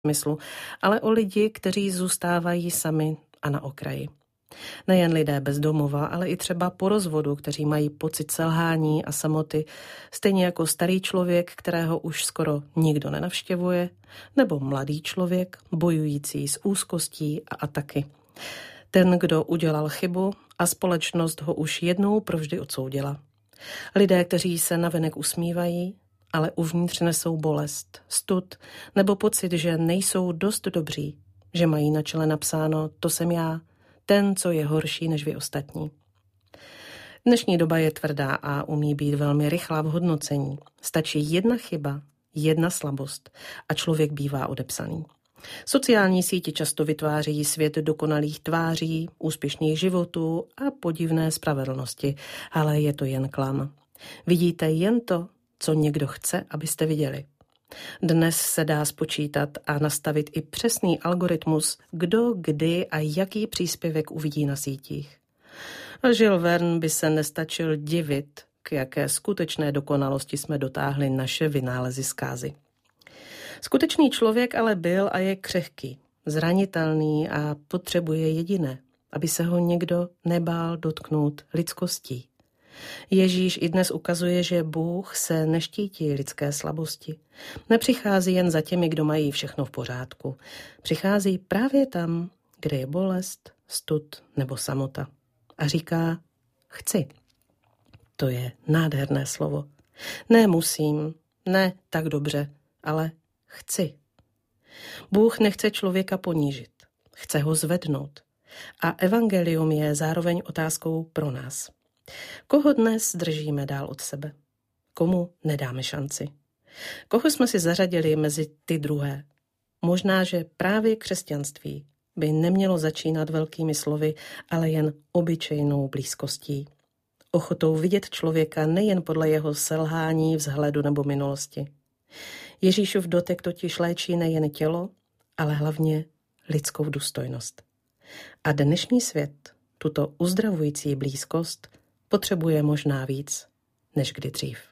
smyslu, ale o lidi, kteří zůstávají sami a na okraji. Nejen lidé bez domova, ale i třeba po rozvodu, kteří mají pocit selhání a samoty, stejně jako starý člověk, kterého už skoro nikdo nenavštěvuje, nebo mladý člověk, bojující s úzkostí a ataky. Ten, kdo udělal chybu a společnost ho už jednou provždy odsoudila. Lidé, kteří se navenek usmívají, ale uvnitř nesou bolest, stud nebo pocit, že nejsou dost dobří, že mají na čele napsáno to jsem já, ten, co je horší než vy ostatní. Dnešní doba je tvrdá a umí být velmi rychlá v hodnocení. Stačí jedna chyba, jedna slabost a člověk bývá odepsaný. Sociální sítě často vytváří svět dokonalých tváří, úspěšných životů a podivné spravedlnosti, ale je to jen klam. Vidíte jen to, co někdo chce, abyste viděli. Dnes se dá spočítat a nastavit i přesný algoritmus, kdo, kdy a jaký příspěvek uvidí na sítích. A Jules Verne by se nestačil divit, k jaké skutečné dokonalosti jsme dotáhli naše vynálezy zkázy. Skutečný člověk ale byl a je křehký, zranitelný a potřebuje jediné, aby se ho někdo nebál dotknout lidskostí. Ježíš i dnes ukazuje, že Bůh se neštítí lidské slabosti. Nepřichází jen za těmi, kdo mají všechno v pořádku. Přichází právě tam, kde je bolest, stud nebo samota. A říká, chci. To je nádherné slovo. Ne musím, ne tak dobře, ale chci. Bůh nechce člověka ponížit, chce ho zvednout. A evangelium je zároveň otázkou pro nás. Koho dnes držíme dál od sebe? Komu nedáme šanci? Koho jsme si zařadili mezi ty druhé? Možná, že právě křesťanství by nemělo začínat velkými slovy, ale jen obyčejnou blízkostí. Ochotou vidět člověka nejen podle jeho selhání, vzhledu nebo minulosti. Ježíšův dotek totiž léčí nejen tělo, ale hlavně lidskou důstojnost. A dnešní svět tuto uzdravující blízkost potřebuje možná víc než kdy dřív.